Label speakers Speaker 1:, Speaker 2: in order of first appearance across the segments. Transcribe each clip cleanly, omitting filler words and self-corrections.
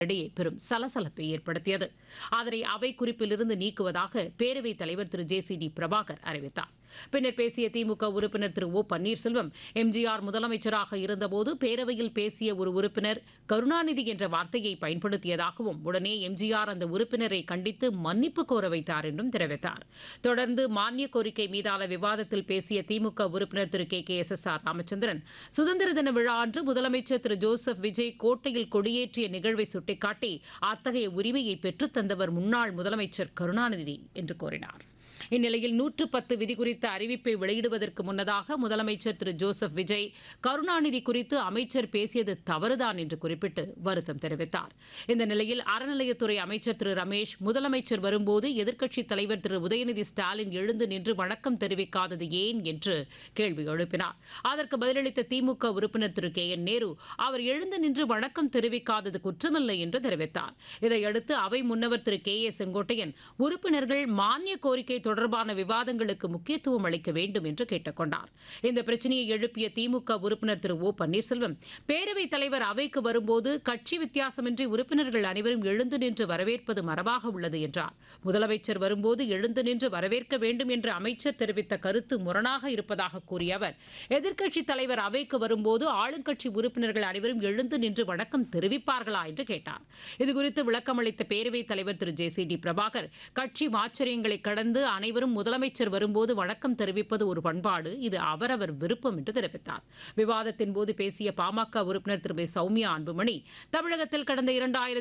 Speaker 1: இடையே பெரும் சலசலப்பை ஏற்படுத்தியது. அதனை அவை குறிப்பிலிருந்து நீக்குவதாக பேரவைத் தலைவர் திரு ஜே.சி.டி. பிரபாகர் அறிவித்தார். பின்னர் பேசிய திமுக உறுப்பினர் திரு ஓ பன்னீர்செல்வம், எம்ஜிஆர் முதலமைச்சராக இருந்தபோது பேரவையில் பேசிய ஒரு உறுப்பினர் கருணாநிதி என்ற வார்த்தையை பயன்படுத்தியதாகவும், உடனே எம்ஜிஆர் அந்த உறுப்பினரை கண்டித்து மன்னிப்பு கோர வைத்தார் என்றும் தெரிவித்தார். தொடர்ந்து மானிய கோரிக்கை மீதான விவாதத்தில் பேசிய திமுக உறுப்பினர் திரு கே.எஸ்.எஸ்.ஆர். ராமச்சந்திரன், சுதந்திர தின விழா அன்று முதலமைச்சர் திரு ஜோசப் விஜய் கோட்டையில் கொடியேற்றிய நிகழ்வை சுட்டிக்காட்டி அத்தகைய உரிமையை பெற்றுத்தந்தவர் முன்னாள் முதலமைச்சர் கருணாநிதி என்று கூறினார். இந்நிலையில் 110 விதி குறித்த அறிவிப்பை வெளியிடுவதற்கு முன்னதாக முதலமைச்சர் திரு ஜோசப் விஜய் கருணாநிதி குறித்து அமைச்சர் பேசியது தவறுதான் என்று குறிப்பிட்டு வருத்தம் தெரிவித்தார். இந்த நிலையில் அறநிலையத்துறை அமைச்சர் திரு ரமேஷ், முதலமைச்சர் வரும்போது எதிர்க்கட்சித் தலைவர் திரு உதயநிதி ஸ்டாலின் எழுந்து நின்று வணக்கம் தெரிவிக்காதது ஏன் என்று கேள்வி எழுப்பினார். அதற்கு பதிலளித்த திமுக உறுப்பினர் திரு கே.என். நேரு, அவர் எழுந்து நின்று வணக்கம் தெரிவிக்காதது குற்றமில்லை என்று தெரிவித்தார். இதையடுத்து அவை முன்னவர் திரு கே.ஏ. செங்கோட்டையன், உறுப்பினர்கள் மானிய கோரிக்கை தொடர்பான விவாதங்களுக்கு முக்கியத்துவம் அளிக்க வேண்டும் என்று கேட்டுக் கொண்டார். இந்த பிரச்சனையை எழுப்பிய திமுக உறுப்பினர் திரு ஓ பன்னீர்செல்வம், பேரவைத் தலைவர் அவைக்கு வரும்போது கட்சி வித்தியாசமின்றி உறுப்பினர்கள் அனைவரும் எழுந்து நின்று வரவேற்பது மரபாக உள்ளது என்றார். முதலமைச்சர் வரும்போது எழுந்து நின்று வரவேற்க வேண்டும் என்று அமைச்சர் தெரிவித்த கருத்து முரணாக இருப்பதாக கூறிய அவர், எதிர்க்கட்சித் தலைவர் அவைக்கு வரும்போது ஆளுங்கட்சி உறுப்பினர்கள் அனைவரும் எழுந்து நின்று வணக்கம் தெரிவிப்பார்களா என்று கேட்டார். இதுகுறித்து விளக்கமளித்த பேரவைத் தலைவர் திரு ஜே.சி.டி. பிரபாகர், கட்சி மாச்சரியங்களை கடந்து அனைவரும் முதலமைச்சர் வரும்போது வணக்கம் தெரிவிப்பது ஒரு பண்பாடு, இது அவரவர் விருப்பம் என்று தெரிவித்தார். விவாதத்தின் போது பேசிய பாமக உறுப்பினர் திருமதி சௌமியா அன்புமணி, தமிழகத்தில் கடந்த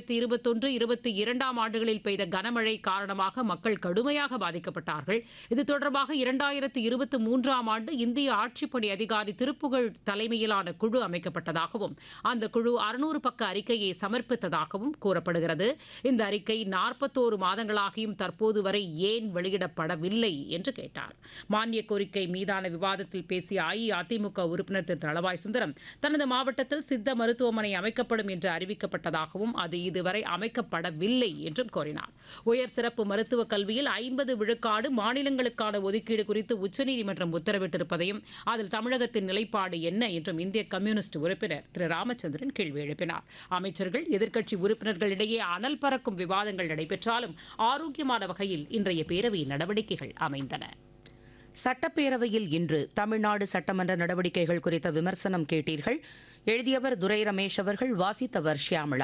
Speaker 1: 2021-22 ஆண்டுகளில் பெய்த கனமழை காரணமாக மக்கள் கடுமையாக பாதிக்கப்பட்டார்கள். இது தொடர்பாக 2023 ஆண்டு இந்திய ஆட்சிப்பணி அதிகாரி திருப்புகழ் தலைமையிலான குழு அமைக்கப்பட்டதாகவும், அந்த குழு 600 பக்க அறிக்கையை சமர்ப்பித்ததாகவும் கூறப்படுகிறது. இந்த அறிக்கை 41 மாதங்களாகியும் தற்போது வரை ஏன் வெளியிடப்படவில்லை என்று கேட்டார். மானிய கோரிக்கை மீதான விவாதத்தில் பேசிய அஇஅதிமுக உறுப்பினர் திரு தளவாய் சுந்தரம், தனது மாவட்டத்தில் சித்த மருத்துவமனை அமைக்கப்படும் என்று அறிவிக்கப்பட்டதாகவும், அது இதுவரை அமைக்கப்படவில்லை என்றும் கூறினார். உயர் சிறப்பு மருத்துவக் கல்வியில் 50 விழுக்காடு மாநிலங்களுக்கான ஒதுக்கீடு குறித்து உச்சநீதிமன்றம் உத்தரவிட்டிருப்பதையும், அதில் தமிழகத்தின் நிலைப்பாடு என்ன என்றும் இந்திய கம்யூனிஸ்ட் உறுப்பினர் திரு ராமச்சந்திரன் கேள்வி எழுப்பினார். அமைச்சர்கள், எதிர்க்கட்சி உறுப்பினர்களிடையே அனல் பறக்கும் விவாதங்கள் நடைபெற்றாலும் ஆரோக்கியமான வகையில் இன்றைய பேரவை நடவடிக்கைகள் அமைந்தன.
Speaker 2: சட்டப்பேரவையில் இன்று தமிழ்நாடு சட்டமன்ற நடவடிக்கைகள் குறித்த விமர்சனம் கேட்டீர்கள். எழுதியவர் துரை ரமேஷ் அவர்கள், வாசித்தவர் ஷியாமளா.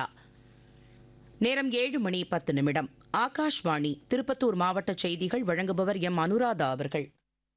Speaker 2: நேரம் 7:10. ஆகாஷ்வாணி திருப்பத்தூர் மாவட்ட செய்திகள் வழங்குபவர் எம் அனுராதா அவர்கள்.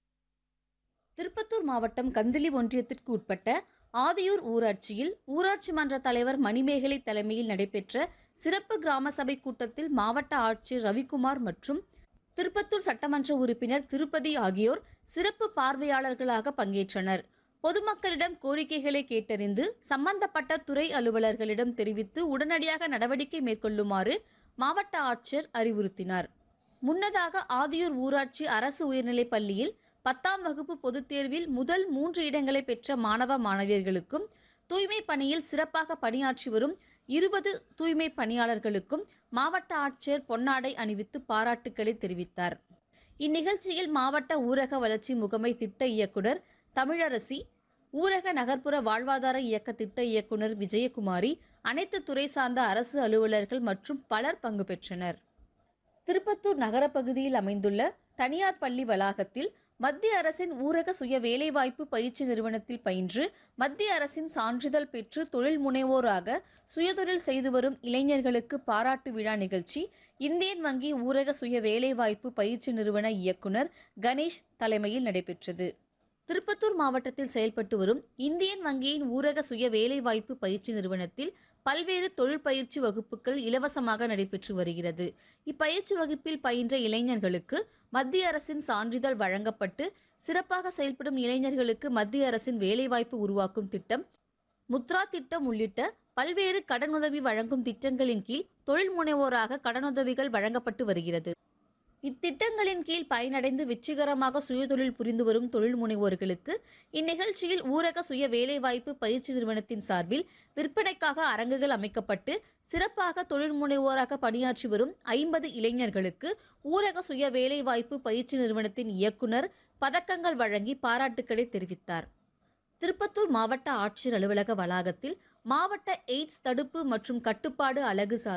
Speaker 3: திருப்பத்தூர் மாவட்டம் கந்திலி ஒன்றியத்திற்கு உட்பட்ட ஆதியூர் ஊராட்சியில் ஊராட்சி மன்ற தலைவர் மணிமேகலை தலைமையில் நடைபெற்ற சிறப்பு கிராம சபை கூட்டத்தில் மாவட்ட ஆட்சியர் ரவிக்குமார் மற்றும் திருப்பத்தூர் சட்டமன்ற உறுப்பினர் திருப்பதி ஆகியோர் சிறப்பு பார்வையாளர்களாக பங்கேற்றனர். பொதுமக்களிடம் கோரிக்கைகளை கேட்டறிந்து சம்பந்தப்பட்ட துறை அலுவலர்களிடம் தெரிவித்து உடனடியாக நடவடிக்கை மேற்கொள்ளுமாறு மாவட்ட ஆட்சியர் அறிவுறுத்தினார். முன்னதாக ஆதியூர் ஊராட்சி அரசு உயர்நிலைப் பள்ளியில் 10ஆம் வகுப்பு பொதுத் தேர்வில் முதல் 3 இடங்களை பெற்ற மாணவ மாணவியர்களுக்கும் தூய்மை பணியில் சிறப்பாக பணியாற்றி வரும் 20 தூய்மை பணியாளர்களுக்கும் மாவட்ட ஆட்சியர் பொன்னாடை அணிவித்து பாராட்டுக்களை தெரிவித்தார். இந்நிகழ்ச்சியில் மாவட்ட ஊரக வளர்ச்சி முகமை திட்ட இயக்குனர் தமிழரசி, ஊரக நகர்ப்புற வாழ்வாதார இயக்க திட்ட இயக்குனர் விஜயகுமாரி, அனைத்து துறை சார்ந்த அரசு அலுவலர்கள் மற்றும் பலர் பங்கு பெற்றனர். திருப்பத்தூர் நகர பகுதியில் அமைந்துள்ள தனியார் பள்ளி வளாகத்தில் மத்திய அரசின் ஊரக சுய வேலைவாய்ப்பு பயிற்சி நிறுவனத்தில் பயின்று மத்திய அரசின் சான்றிதழ் பெற்று தொழில் முனைவோராக சுயதொழில் செய்து வரும் இளைஞர்களுக்கு பாராட்டு விழா நிகழ்ச்சி இந்தியன் வங்கி ஊரக சுய வேலைவாய்ப்பு பயிற்சி நிறுவன இயக்குனர் கணேஷ் தலைமையில் நடைபெற்றது. திருப்பத்தூர் மாவட்டத்தில் செயல்பட்டு வரும் இந்தியன் வங்கியின் ஊரக சுய வேலைவாய்ப்பு பயிற்சி நிறுவனத்தில் பல்வேறு தொழிற்பயிற்சி வகுப்புகள் இலவசமாக நடைபெற்று வருகிறது. இப்பயிற்சி வகுப்பில் பயின்ற இளைஞர்களுக்கு மத்திய அரசின் சான்றிதழ் வழங்கப்பட்டு சிறப்பாக செயல்படும் இளைஞர்களுக்கு மத்திய அரசின் வேலைவாய்ப்பு உருவாக்கும் திட்டம், முத்ரா திட்டம் உள்ளிட்ட பல்வேறு கடனுதவி வழங்கும் திட்டங்களின் கீழ் தொழில் முனைவோராக கடனுதவிகள் வழங்கப்பட்டு வருகிறது. இத்திட்டங்களின் கீழ் பயனடைந்து வெற்றிகரமாக சுயதொழில் புரிந்து வரும் தொழில் முனைவோர்களுக்கு இந்நிகழ்ச்சியில் ஊரக சுய வேலைவாய்ப்பு பயிற்சி நிறுவனத்தின் சார்பில் விற்பனைக்காக அரங்குகள் அமைக்கப்பட்டு சிறப்பாக தொழில் முனைவோராக பணியாற்றி வரும் 50 இளைஞர்களுக்கு ஊரக சுய வேலைவாய்ப்பு பயிற்சி நிறுவனத்தின் இயக்குனர் பதக்கங்கள் வழங்கி பாராட்டுக்களை தெரிவித்தார். திருப்பத்தூர் மாவட்ட ஆட்சியர் அலுவலக வளாகத்தில் மாவட்ட எய்ட்ஸ் தடுப்பு மற்றும் கட்டுப்பாடு அலகு சார்பில்